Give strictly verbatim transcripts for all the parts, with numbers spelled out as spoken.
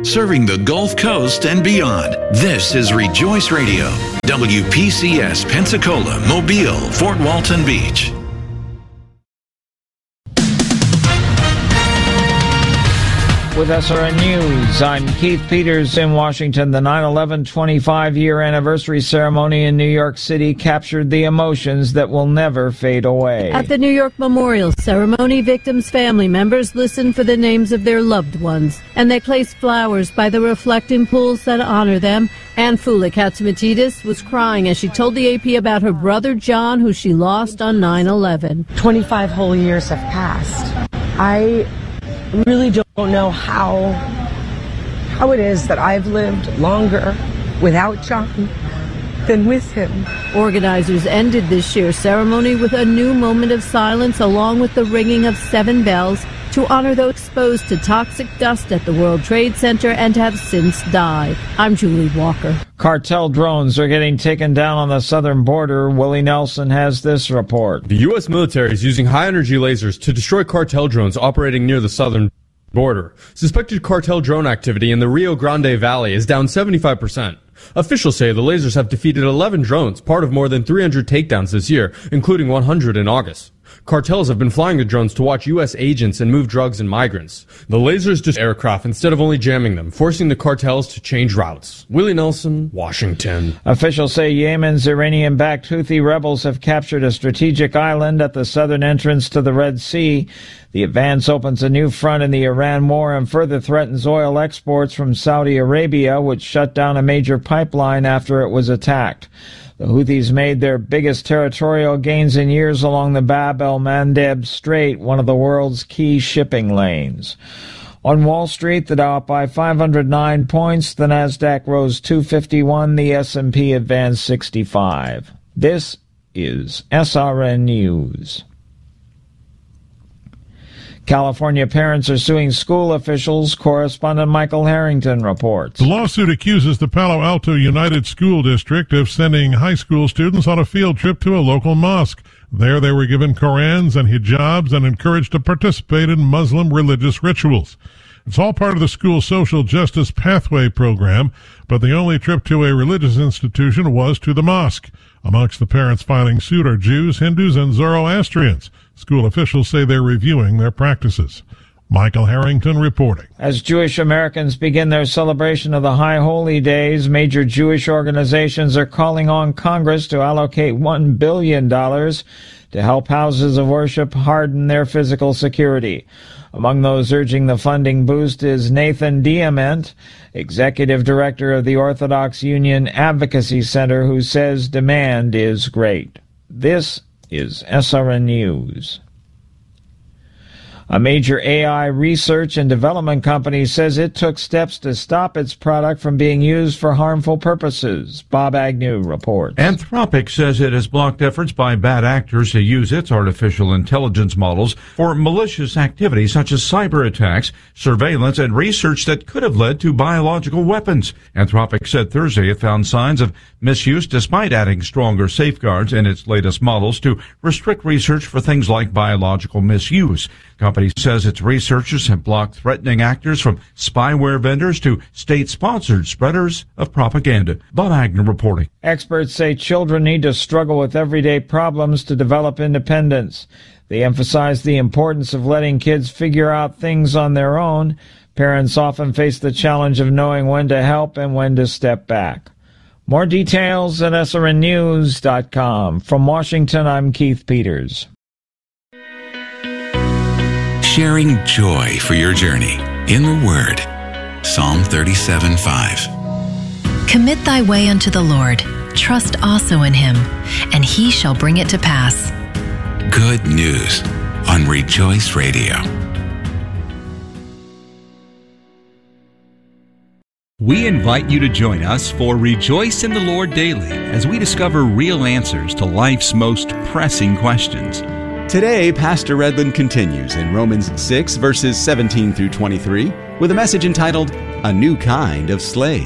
serving the Gulf Coast and beyond. This is Rejoice Radio, W P C S Pensacola, Mobile, Fort Walton Beach. With S R N News, I'm Keith Peters in Washington. The nine eleven twenty-five-year anniversary ceremony in New York City captured the emotions that will never fade away. At the New York Memorial Ceremony, victims' family members listened for the names of their loved ones, and they placed flowers by the reflecting pools that honor them. Anne Fula Katsimatidis was crying as she told the A P about her brother John, who she lost on nine eleven. twenty-five whole years have passed. I really don't know how how it is that I've lived longer without John than with him. Organizers ended this year's ceremony with a new moment of silence along with the ringing of seven bells to honor those exposed to toxic dust at the World Trade Center and have since died. I'm Julie Walker. Cartel drones are getting taken down on the southern border. Willie Nelson has this report. The U S military is using high-energy lasers to destroy cartel drones operating near the southern border. Suspected cartel drone activity in the Rio Grande Valley is down seventy-five percent. Officials say the lasers have defeated eleven drones, part of more than three hundred takedowns this year, including one hundred in August. Cartels have been flying the drones to watch U S agents and move drugs and migrants. The lasers destroy aircraft instead of only jamming them, forcing the cartels to change routes. Willie Nelson, Washington. Officials say Yemen's Iranian-backed Houthi rebels have captured a strategic island at the southern entrance to the Red Sea. The advance opens a new front in the Iran war and further threatens oil exports from Saudi Arabia, which shut down a major pipeline after it was attacked. The Houthis made their biggest territorial gains in years along the Bab el-Mandeb Strait, one of the world's key shipping lanes. On Wall Street, the Dow up by five hundred nine points, the Nasdaq rose two fifty-one, the S and P advanced sixty-five. This is S R N News. California parents are suing school officials. Correspondent Michael Harrington reports. The lawsuit accuses the Palo Alto United School District of sending high school students on a field trip to a local mosque. There they were given Korans and hijabs and encouraged to participate in Muslim religious rituals. It's all part of the school's social justice pathway program, but the only trip to a religious institution was to the mosque. Amongst the parents filing suit are Jews, Hindus, and Zoroastrians. School officials say they're reviewing their practices. Michael Harrington reporting. As Jewish Americans begin their celebration of the High Holy Days, major Jewish organizations are calling on Congress to allocate one billion dollars to help houses of worship harden their physical security. Among those urging the funding boost is Nathan Diamant, executive director of the Orthodox Union Advocacy Center, who says demand is great. This is S R N News. A major A I research and development company says it took steps to stop its product from being used for harmful purposes. Bob Agnew reports. Anthropic says it has blocked efforts by bad actors to use its artificial intelligence models for malicious activities such as cyber attacks, surveillance, and research that could have led to biological weapons. Anthropic said Thursday it found signs of misuse despite adding stronger safeguards in its latest models to restrict research for things like biological misuse. The company says its researchers have blocked threatening actors from spyware vendors to state-sponsored spreaders of propaganda. Bob Agnew reporting. Experts say children need to struggle with everyday problems to develop independence. They emphasize the importance of letting kids figure out things on their own. Parents often face the challenge of knowing when to help and when to step back. More details at S R N news dot com. From Washington, I'm Keith Peters. Sharing joy for your journey in the Word. Psalm thirty-seven five. Commit thy way unto the Lord. Trust also in him, and he shall bring it to pass. Good news on Rejoice Radio. We invite you to join us for Rejoice in the Lord Daily as we discover real answers to life's most pressing questions. Today, Pastor Redland continues in Romans six, verses seventeen through twenty-three, with a message entitled, A New Kind of Slave.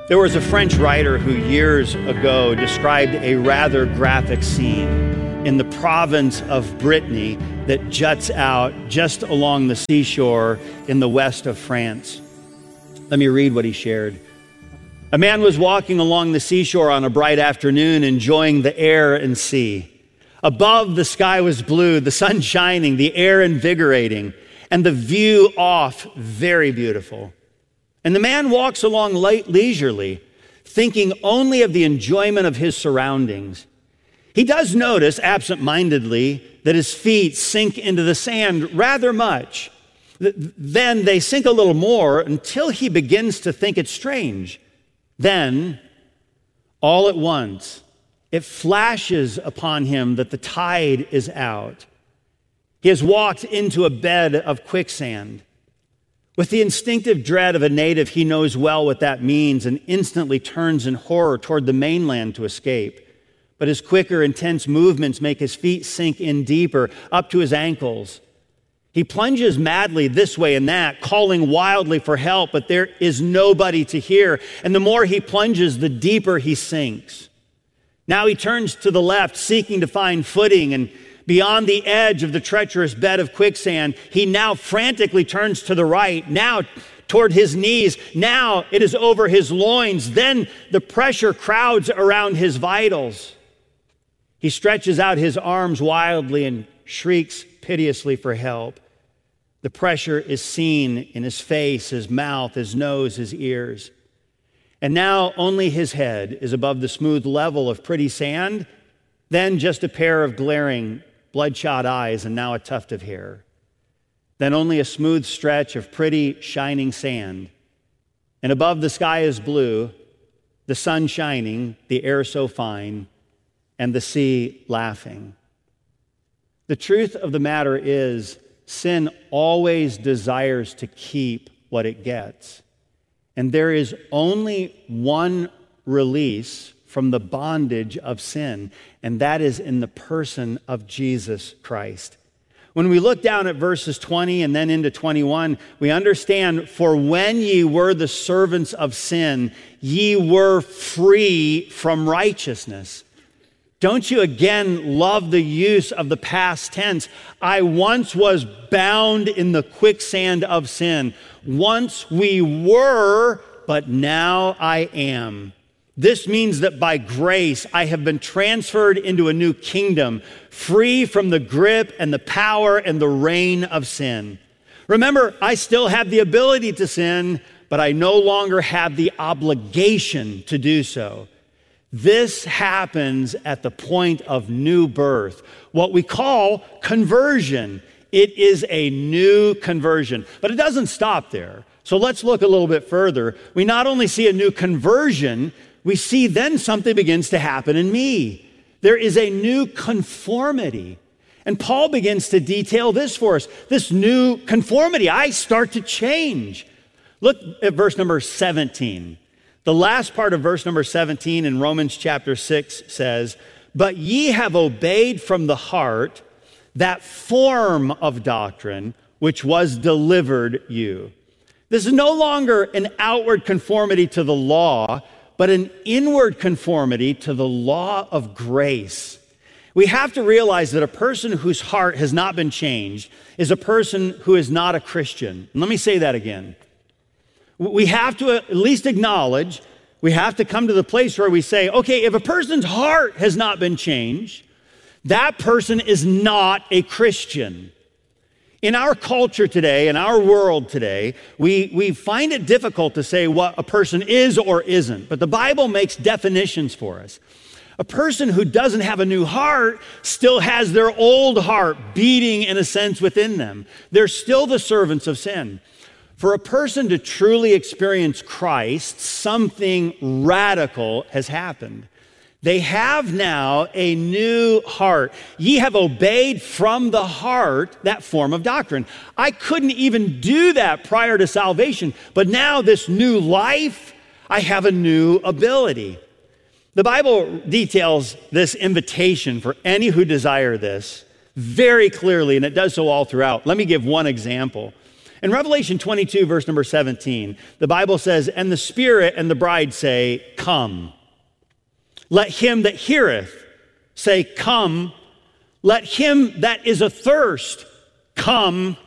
There was a French writer who years ago described a rather graphic scene in the province of Brittany that juts out just along the seashore in the west of France. Let me read what he shared. A man was walking along the seashore on a bright afternoon, enjoying the air and sea. Above, the sky was blue, the sun shining, the air invigorating, and the view off very beautiful. And the man walks along leisurely, thinking only of the enjoyment of his surroundings. He does notice, absent-mindedly, that his feet sink into the sand rather much. Then they sink a little more until he begins to think it strange. Then, all at once, it flashes upon him that the tide is out. He has walked into a bed of quicksand. With the instinctive dread of a native, he knows well what that means and instantly turns in horror toward the mainland to escape. But his quicker, intense movements make his feet sink in deeper, up to his ankles. He plunges madly this way and that, calling wildly for help, but there is nobody to hear. And the more he plunges, the deeper he sinks. Now he turns to the left, seeking to find footing, and beyond the edge of the treacherous bed of quicksand, he now frantically turns to the right, now toward his knees. Now it is over his loins. Then the pressure crowds around his vitals. He stretches out his arms wildly and shrieks piteously for help. The pressure is seen in his face, his mouth, his nose, his ears. And now only his head is above the smooth level of pretty sand, then just a pair of glaring, bloodshot eyes, and now a tuft of hair. Then only a smooth stretch of pretty, shining sand. And above the sky is blue, the sun shining, the air so fine, and the sea laughing. The truth of the matter is, sin always desires to keep what it gets. And there is only one release from the bondage of sin, and that is in the person of Jesus Christ. When we look down at verses twenty and then into twenty-one, we understand, for when ye were the servants of sin, ye were free from righteousness. Don't you again love the use of the past tense? I once was bound in the quicksand of sin. Once we were, but now I am. This means that by grace, I have been transferred into a new kingdom, free from the grip and the power and the reign of sin. Remember, I still have the ability to sin, but I no longer have the obligation to do so. This happens at the point of new birth, what we call conversion. It is a new conversion, but it doesn't stop there. So let's look a little bit further. We not only see a new conversion, we see then something begins to happen in me. There is a new conformity. And Paul begins to detail this for us, this new conformity. I start to change. Look at verse number seventeen. The last part of verse number seventeen in Romans chapter six says, "But ye have obeyed from the heart that form of doctrine which was delivered you." This is no longer an outward conformity to the law, but an inward conformity to the law of grace. We have to realize that a person whose heart has not been changed is a person who is not a Christian. And let me say that again. We have to at least acknowledge, we have to come to the place where we say, okay, if a person's heart has not been changed, that person is not a Christian. In our culture today, in our world today, we, we find it difficult to say what a person is or isn't, but the Bible makes definitions for us. A person who doesn't have a new heart still has their old heart beating in a sense within them. They're still the servants of sin. For a person to truly experience Christ, something radical has happened. They have now a new heart. Ye have obeyed from the heart that form of doctrine. I couldn't even do that prior to salvation, but now this new life, I have a new ability. The Bible details this invitation for any who desire this very clearly, and it does so all throughout. Let me give one example. In Revelation twenty-two, verse number seventeen, the Bible says, "And the Spirit and the bride say, 'Come.' Let him that heareth say, 'Come.' Let him that is athirst come.'